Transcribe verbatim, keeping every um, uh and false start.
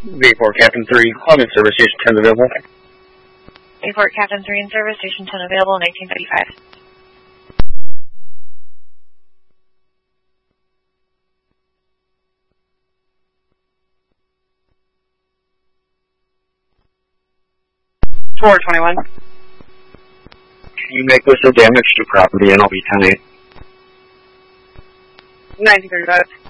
Bayport Captain three, I'm in service, station ten available. Bayport Captain three in service, station ten available, nineteen thirty-five. four twenty-one. Can you make this a damage to property and I'll be ten eight? nineteen thirty-five.